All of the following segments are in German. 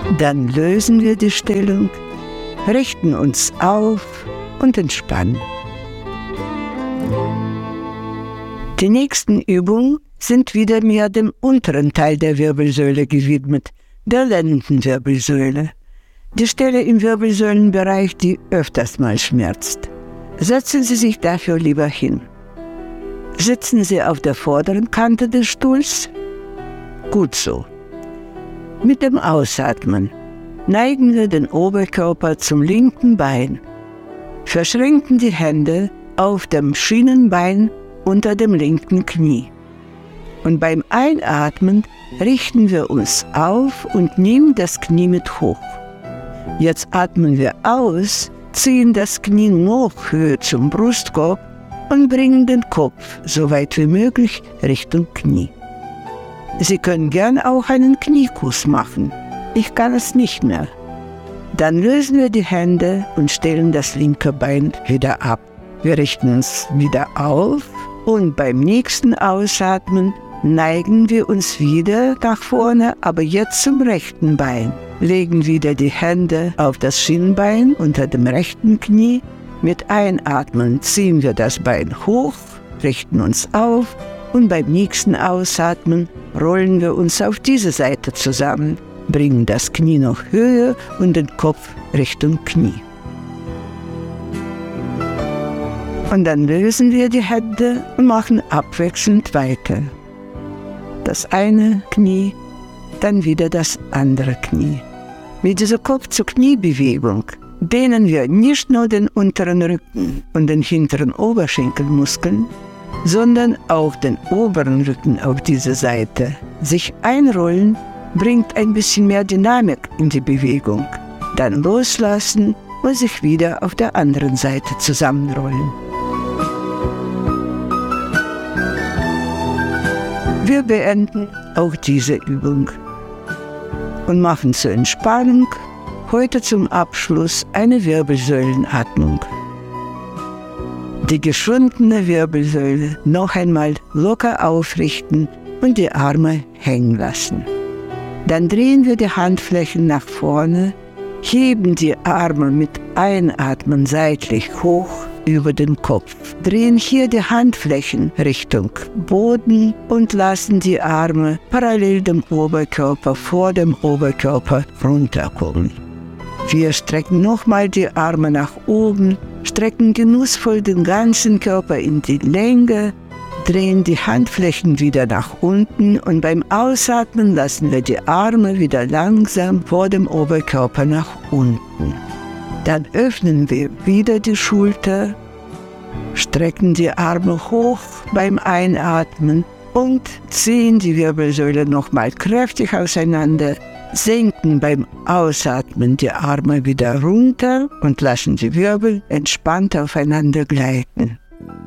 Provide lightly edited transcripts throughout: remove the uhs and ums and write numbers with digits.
Dann lösen wir die Stellung, richten uns auf und entspannen. Die nächsten Übungen sind wieder mehr dem unteren Teil der Wirbelsäule gewidmet, der Lendenwirbelsäule. Die Stelle im Wirbelsäulenbereich, die öfters mal schmerzt. Setzen Sie sich dafür lieber hin. Sitzen Sie auf der vorderen Kante des Stuhls? Gut so. Mit dem Ausatmen neigen wir den Oberkörper zum linken Bein, verschränken die Hände auf dem Schienenbein unter dem linken Knie. Und beim Einatmen richten wir uns auf und nehmen das Knie mit hoch. Jetzt atmen wir aus, ziehen das Knie noch höher zum Brustkorb und bringen den Kopf so weit wie möglich Richtung Knie. Sie können gern auch einen Kniekuss machen. Ich kann es nicht mehr. Dann lösen wir die Hände und stellen das linke Bein wieder ab. Wir richten uns wieder auf und beim nächsten Ausatmen neigen wir uns wieder nach vorne, aber jetzt zum rechten Bein. Legen wieder die Hände auf das Schienbein unter dem rechten Knie. Mit Einatmen ziehen wir das Bein hoch, richten uns auf und beim nächsten Ausatmen rollen wir uns auf diese Seite zusammen, bringen das Knie noch höher und den Kopf Richtung Knie. Und dann lösen wir die Hände und machen abwechselnd weiter. Das eine Knie, dann wieder das andere Knie. Mit dieser Kopf-zu-Knie-Bewegung dehnen wir nicht nur den unteren Rücken und den hinteren Oberschenkelmuskeln, sondern auch den oberen Rücken auf diese Seite. Sich einrollen bringt ein bisschen mehr Dynamik in die Bewegung. Dann loslassen und sich wieder auf der anderen Seite zusammenrollen. Wir beenden auch diese Übung und machen zur Entspannung heute zum Abschluss eine Wirbelsäulenatmung. Die geschundene Wirbelsäule noch einmal locker aufrichten und die Arme hängen lassen. Dann drehen wir die Handflächen nach vorne, heben die Arme mit Einatmen seitlich hoch über den Kopf, drehen hier die Handflächen Richtung Boden und lassen die Arme parallel dem Oberkörper vor dem Oberkörper runterkommen. Wir strecken nochmal die Arme nach oben, strecken genussvoll den ganzen Körper in die Länge, drehen die Handflächen wieder nach unten und beim Ausatmen lassen wir die Arme wieder langsam vor dem Oberkörper nach unten. Dann öffnen wir wieder die Schulter, strecken die Arme hoch beim Einatmen und ziehen die Wirbelsäule nochmal kräftig auseinander, senken beim Ausatmen die Arme wieder runter und lassen die Wirbel entspannt aufeinander gleiten.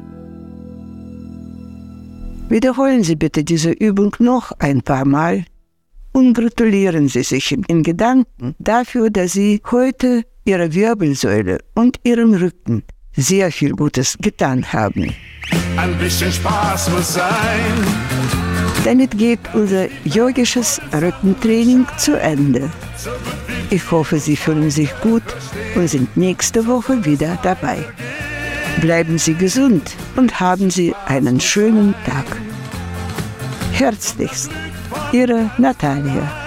Wiederholen Sie bitte diese Übung noch ein paar Mal und gratulieren Sie sich in Gedanken dafür, dass Sie heute Ihrer Wirbelsäule und Ihrem Rücken sehr viel Gutes getan haben. Ein bisschen Spaß muss sein. Damit geht unser yogisches Rückentraining zu Ende. Ich hoffe, Sie fühlen sich gut und sind nächste Woche wieder dabei. Bleiben Sie gesund und haben Sie einen schönen Tag. Herzlichst, Ihre Natalia.